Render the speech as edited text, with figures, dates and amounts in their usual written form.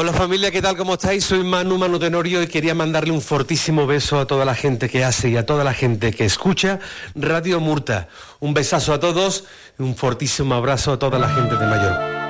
Hola familia, ¿qué tal? ¿Cómo estáis? Soy Manu Tenorio y quería mandarle un fortísimo beso a toda la gente que hace y a toda la gente que escucha Radio Murta. Un besazo a todos y un fortísimo abrazo a toda la gente de Mallorca.